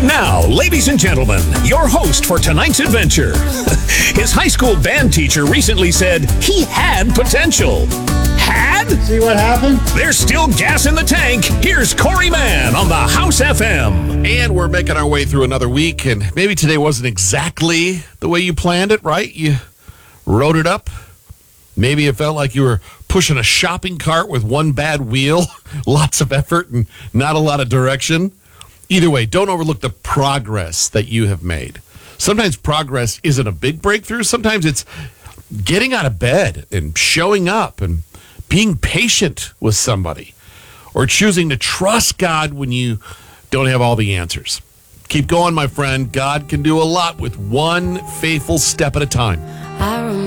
And now, ladies and gentlemen, your host for tonight's adventure. His high school band teacher recently said he had potential. Had? See what happened? There's still gas in the tank. Here's Corey Mann on the House FM. And we're making our way through another week, and maybe today wasn't exactly the way you planned it, right? You wrote it up. Maybe it felt like you were pushing a shopping cart with one bad wheel, lots of effort and not a lot of direction. Either way, don't overlook the progress that you have made. Sometimes progress isn't a big breakthrough. Sometimes it's getting out of bed and showing up and being patient with somebody, or choosing to trust God when you don't have all the answers. Keep going, my friend. God can do a lot with one faithful step at a time.